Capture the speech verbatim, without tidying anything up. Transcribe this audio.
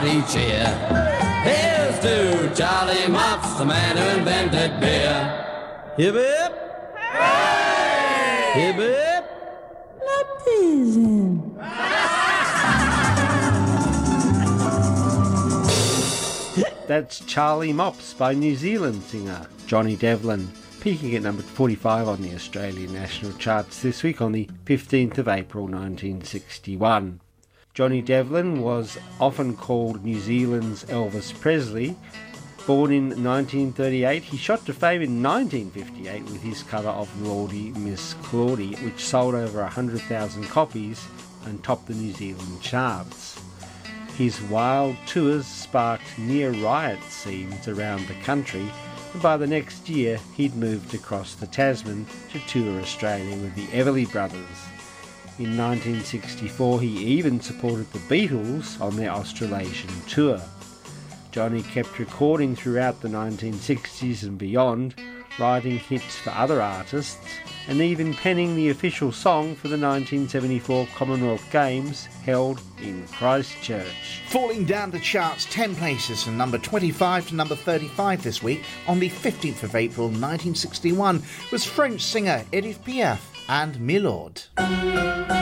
hearty cheer. Here's to Charlie Mops, the man who invented beer. Hip hip! Hooray! Hip hip! Leftism. That's Charlie Mops by New Zealand singer Johnny Devlin, peaking at number forty-five on the Australian national charts this week on the fifteenth of April nineteen sixty-one. Johnny Devlin was often called New Zealand's Elvis Presley. Born in nineteen thirty-eight, he shot to fame in nineteen fifty-eight with his cover of Lordy Miss Claudie, which sold over one hundred thousand copies and topped the New Zealand charts. His wild tours sparked near riot scenes around the country, and by the next year he'd moved across the Tasman to tour Australia with the Everly Brothers. In nineteen sixty-four he even supported the Beatles on their Australasian tour. Johnny kept recording throughout the nineteen sixties and beyond, writing hits for other artists, and even penning the official song for the nineteen seventy-four Commonwealth Games held in Christchurch. Falling down the charts ten places from number twenty-five to number thirty-five this week on the fifteenth of April nineteen sixty-one was French singer Edith Piaf and Milord.